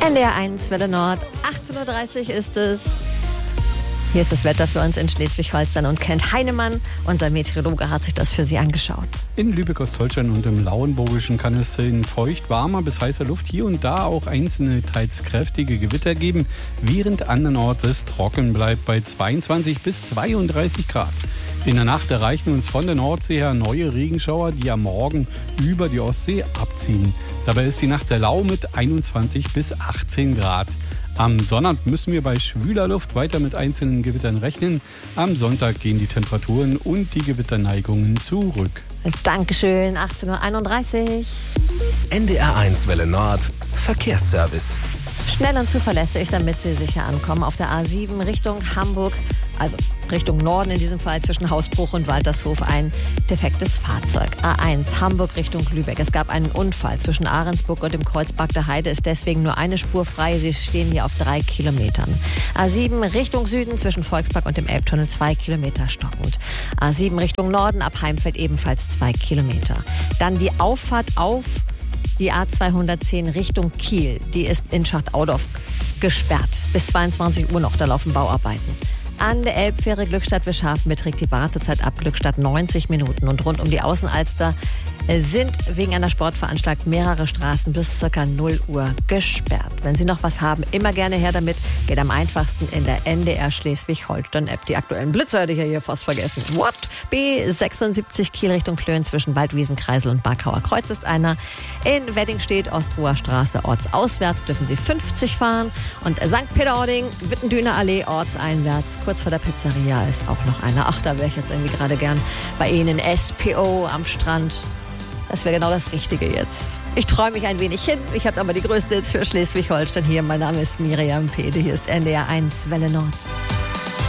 NDR 1 Welle Nord, 18.30 Uhr ist es. Hier ist das Wetter für uns in Schleswig-Holstein und Kent Heinemann, unser Meteorologe, hat sich das für Sie angeschaut. In Lübeck-Ostholstein und im Lauenburgischen kann es in feucht, warmer bis heißer Luft hier und da auch einzelne, teils kräftige Gewitter geben, während andernorts es trocken bleibt bei 22 bis 32 Grad. In der Nacht erreichen uns von der Nordsee her neue Regenschauer, die am Morgen über die Ostsee abziehen. Dabei ist die Nacht sehr lau mit 21 bis 18 Grad. Am Sonnabend müssen wir bei schwüler Luft weiter mit einzelnen Gewittern rechnen. Am Sonntag gehen die Temperaturen und die Gewitterneigungen zurück. Dankeschön, 18.31 Uhr. NDR 1 Welle Nord, Verkehrsservice. Schnell und zuverlässig, damit Sie sicher ankommen. Auf der A7 Richtung Hamburg, also Richtung Norden in diesem Fall zwischen Hausbruch und Waltershof, ein defektes Fahrzeug. A1 Hamburg Richtung Lübeck. Es gab einen Unfall zwischen Ahrensburg und dem Kreuzberg der Heide, ist deswegen nur eine Spur frei. Sie stehen hier auf 3 Kilometern. A7 Richtung Süden zwischen Volkspark und dem Elbtunnel 2 Kilometer stockend. A7 Richtung Norden ab Heimfeld ebenfalls 2 Kilometer. Dann die Auffahrt auf die A210 Richtung Kiel. Die ist in Schacht-Audorf gesperrt. Bis 22 Uhr noch, da laufen Bauarbeiten. An der Elbfähre Glückstadt-Wischhafen beträgt die Wartezeit ab Glückstadt 90 Minuten. Und rund um die Außenalster sind wegen einer Sportveranstaltung mehrere Straßen bis ca. 0 Uhr gesperrt. Wenn Sie noch was haben, immer gerne her damit. Geht am einfachsten in der NDR Schleswig-Holstein-App. Die aktuellen Blitzer hätte ich ja hier fast vergessen. What? B76 Kiel Richtung Plön zwischen Waldwiesenkreisel und Barkauer Kreuz ist einer. In Wedding steht Ostruher Straße ortsauswärts, dürfen Sie 50 fahren. Und St. Peter-Ording, Wittendüner Allee ortseinwärts, kurz vor der Pizzeria ist auch noch einer. Ach, da wäre ich jetzt irgendwie gerade gern bei Ihnen. SPO am Strand. Das wäre genau das Richtige jetzt. Ich träume mich ein wenig hin. Ich habe aber die größte Hits für Schleswig-Holstein hier. Mein Name ist Miriam Pede. Hier ist NDR 1 Welle Nord.